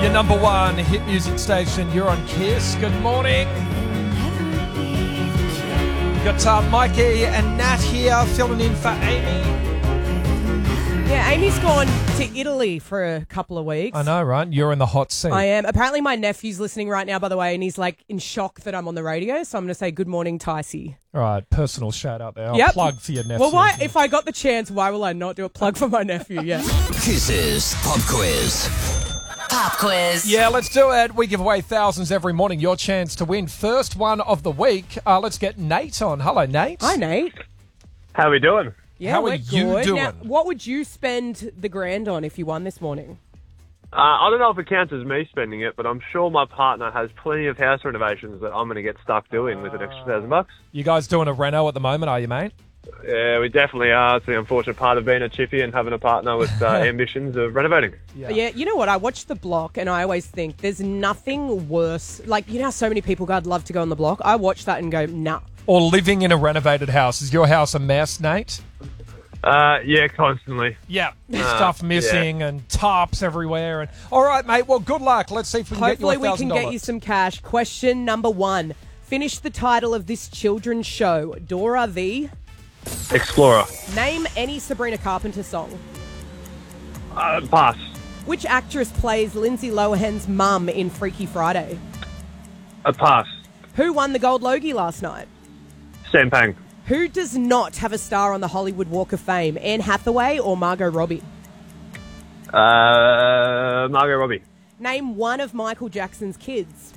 Your number one hit music station. You're on Kiss. Good morning. Got Mikey and Nat here filling in for Amy. Yeah, Amy's gone to Italy for a couple of weeks. I know, right? You're in the hot seat. I am. Apparently my nephew's listening right now, by the way, and he's like in shock that I'm on the radio, so I'm going to say good morning, Ticey. All right, personal shout out there. Yep. Plug for your nephew. Well, why? If I got the chance, why will I not do a plug for my nephew? Yeah. Kiss's Pop Quiz. Pop quiz. Yeah, let's do it. We give away thousands every morning. Your chance to win. First one of the week. Let's get Nate on. Hello, Nate. Hi, Nate. How are we doing? Yeah, How we're are you good. doing? Now, what would you spend the grand on if you won this morning? I don't know if it counts as me spending it, but I'm sure my partner has plenty of house renovations that I'm going to get stuck doing with an extra $1,000. You guys doing a reno at the moment, are you, mate? Yeah, we definitely are. It's the unfortunate part of being a chippy and having a partner with ambitions of renovating. Yeah, you know what? I watch The Block and I always think there's nothing worse. Like, you know how so many people go, I'd love to go on The Block? I watch that and go, nah. Or living in a renovated house. Is your house a mess, Nate? Yeah, constantly. Yeah, stuff missing and tarps everywhere. And all right, mate. Well, good luck. Let's see if we can Hopefully get you $1,000. we can get you some cash. Question number 1. Finish the title of this children's show. Dora the... Explorer. Name any Sabrina Carpenter song. Pass. Which actress plays Lindsay Lohan's mum in Freaky Friday? Pass. Who won the Gold Logie last night? Sam Pang. Who does not have a star on the Hollywood Walk of Fame? Anne Hathaway or Margot Robbie? Margot Robbie. Name one of Michael Jackson's kids.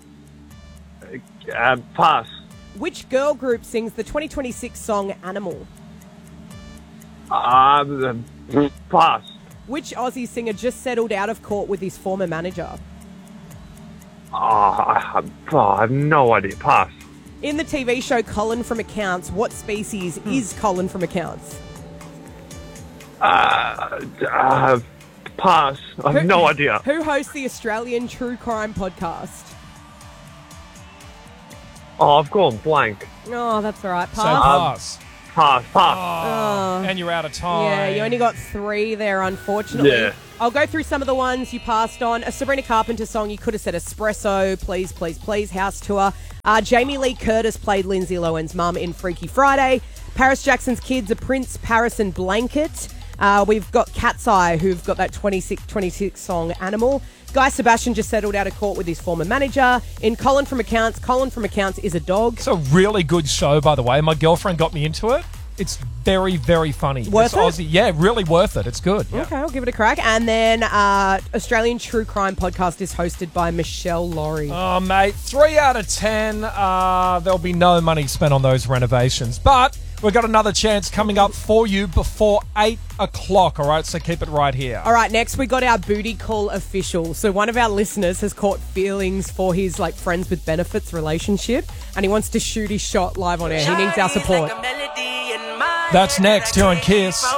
Pass. Which girl group sings the 2026 song Animal? Pass. Which Aussie singer just settled out of court with his former manager? I have no idea. Pass. In the TV show Colin from Accounts, what species is Colin from Accounts? Pass. I have no idea. Who hosts the Australian True Crime podcast? Oh, I've gone blank. Oh, that's all right. So Pass. pass. Pass. And you're out of time. Yeah, you only got 3 there, unfortunately. Yeah. I'll go through some of the ones you passed on. A Sabrina Carpenter song, you could have said Espresso, Please, Please, Please, House Tour. Jamie Lee Curtis played Lindsay Lohan's mum in Freaky Friday. Paris Jackson's kids are Prince, Paris and Blanket. We've got Cat's Eye, who've got that 26 song Animal. Guy Sebastian just settled out of court with his former manager. In Colin from Accounts is a dog. It's a really good show, by the way. My girlfriend got me into it. It's very, very funny. Worth It's it? Aussie. Yeah, really worth it. It's good. Yeah. Okay, I'll give it a crack. And then Australian True Crime podcast is hosted by Michelle Laurie. Oh, mate, 3 out of 10. There'll be no money spent on those renovations. But we've got another chance coming up for you before 8 o'clock, all right? So keep it right here. All right, next we got our booty call official. So one of our listeners has caught feelings for his friends with benefits relationship, and he wants to shoot his shot live on air. He needs our support. That's next here on Kiss.